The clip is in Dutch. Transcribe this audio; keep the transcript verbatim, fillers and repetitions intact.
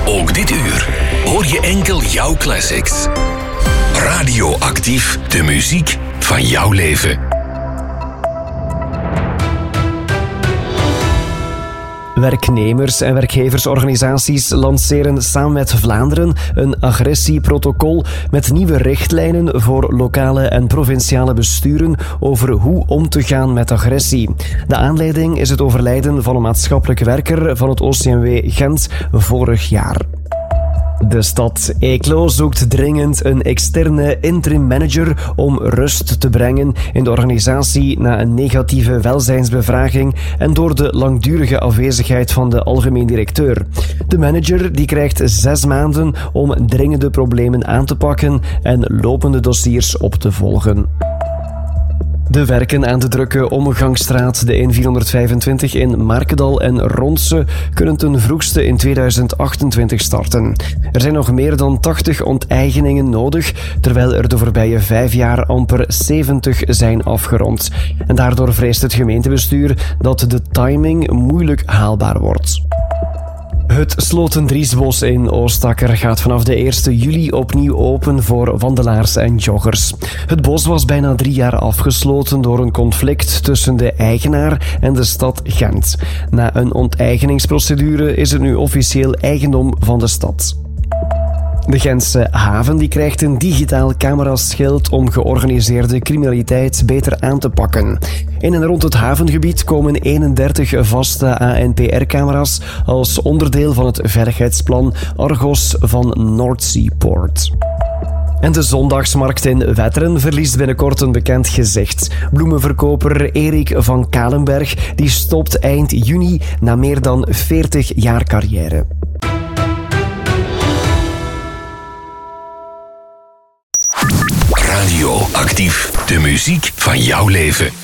Ook dit uur hoor je enkel jouw classics. Radioactief, de muziek van jouw leven. Werknemers- en werkgeversorganisaties lanceren samen met Vlaanderen een agressieprotocol met nieuwe richtlijnen voor lokale en provinciale besturen over hoe om te gaan met agressie. De aanleiding is het overlijden van een maatschappelijk werker van het O C M W Gent vorig jaar. De stad Eeklo zoekt dringend een externe interim manager om rust te brengen in de organisatie na een negatieve welzijnsbevraging en door de langdurige afwezigheid van de algemeen directeur. De manager die krijgt zes maanden om dringende problemen aan te pakken en lopende dossiers op te volgen. De werken aan de drukke omgangsstraat de N vierhonderdvijfentwintig in Markendal en Ronse kunnen ten vroegste in tweeduizend achtentwintig starten. Er zijn nog meer dan tachtig onteigeningen nodig, terwijl er de voorbije vijf jaar amper zeventig zijn afgerond. En daardoor vreest het gemeentebestuur dat de timing moeilijk haalbaar wordt. Het Slotendriesbos in Oostakker gaat vanaf de eerste juli opnieuw open voor wandelaars en joggers. Het bos was bijna drie jaar afgesloten door een conflict tussen de eigenaar en de stad Gent. Na een onteigeningsprocedure is het nu officieel eigendom van de stad. De Gentse haven die krijgt een digitaal cameraschild om georganiseerde criminaliteit beter aan te pakken. In en rond het havengebied komen eenendertig vaste A N P R-camera's als onderdeel van het veiligheidsplan Argos van Noordseaport. En de zondagsmarkt in Wetteren verliest binnenkort een bekend gezicht. Bloemenverkoper Erik van Kalenberg die stopt eind juni na meer dan veertig jaar carrière. Radioactief, de muziek van jouw leven.